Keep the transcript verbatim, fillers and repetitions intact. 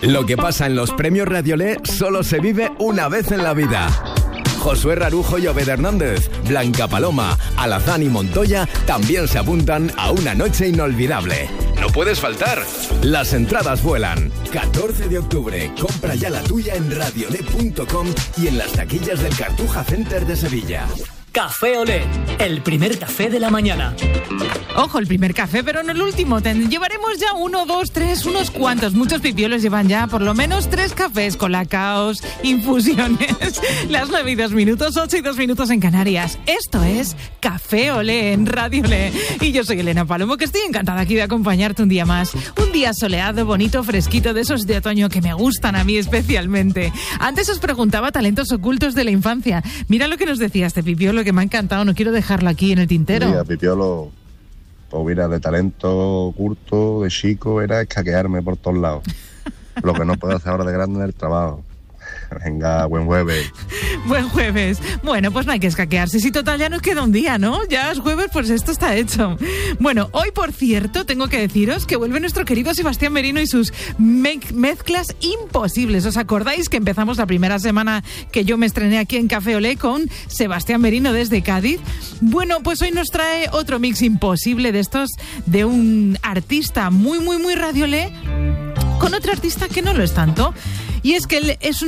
Lo que pasa en los premios Radiolé solo se vive una vez en la vida. Josué Rarujo y Obed Hernández, Blanca Paloma, Alazán y Montoya también se apuntan a una noche inolvidable. No puedes faltar. Las entradas vuelan. catorce de octubre. Compra ya la tuya en radiolé punto com y en las taquillas del Cartuja Center de Sevilla. Café Olé, el primer café de la mañana. Ojo, el primer café, pero no el último. Ten, llevaremos ya uno, dos, tres, unos cuantos. Muchos pipiolos llevan ya por lo menos tres cafés, colacaos, infusiones. Las nueve y dos minutos, ocho y dos minutos en Canarias. Esto es Café Olé en Radio Olé. Y yo soy Elena Palomo, que estoy encantada aquí de acompañarte un día más. Un día soleado, bonito, fresquito, de esos de otoño que me gustan a mí especialmente. Antes os preguntaba talentos ocultos de la infancia. Mira lo que nos decía este pipiolo, que me ha encantado, no quiero dejarlo aquí en el tintero. Mira, pipiolo, pues mira, de talento oculto, de chico, era escaquearme por todos lados. Lo que no puedo hacer ahora de grande en el trabajo. Venga, buen jueves. Buen jueves. Bueno, pues no hay que escaquearse. Si total ya nos queda un día, ¿no? Ya es jueves, pues esto está hecho. Bueno, hoy, por cierto, tengo que deciros que vuelve nuestro querido Sebastián Merino y sus me- mezclas imposibles. ¿Os acordáis que empezamos la primera semana que yo me estrené aquí en Café Olé con Sebastián Merino desde Cádiz? Bueno, pues hoy nos trae otro mix imposible de estos, de un artista muy, muy, muy radiolé con otro artista que no lo es tanto. Y es que él es un